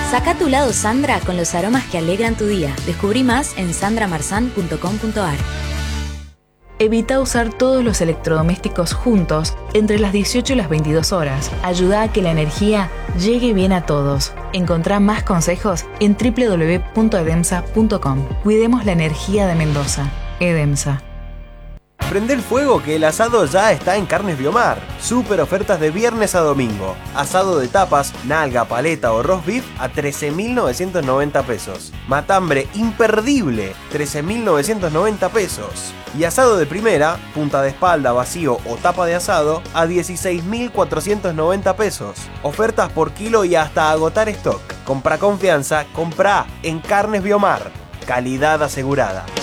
Saca tu lado Sandra con los aromas que alegran tu día. Descubrí más en sandramarzan.com.ar. Evita usar todos los electrodomésticos juntos entre las 18 y las 22 horas. Ayuda a que la energía llegue bien a todos. Encontrá más consejos en www.edemsa.com. Cuidemos la energía de Mendoza. Edemsa. Prende el fuego que el asado ya está en Carnes Biomar. Super ofertas de viernes a domingo. Asado de tapas, nalga, paleta o roast beef a 13.990 pesos. Matambre imperdible, 13.990 pesos. Y asado de primera, punta de espalda, vacío o tapa de asado a 16.490 pesos. Ofertas por kilo y hasta agotar stock. Compra confianza, compra en Carnes Biomar. Calidad asegurada.